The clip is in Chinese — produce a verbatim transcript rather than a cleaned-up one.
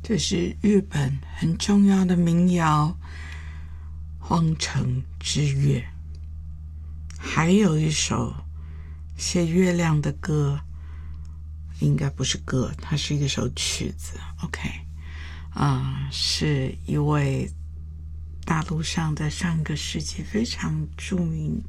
这是日本很重要的民谣《荒城之月》。还有一首写月亮的歌，应该不是歌，它是一首曲子。 OK 啊、呃，是一位大陆上在上个世纪非常著名的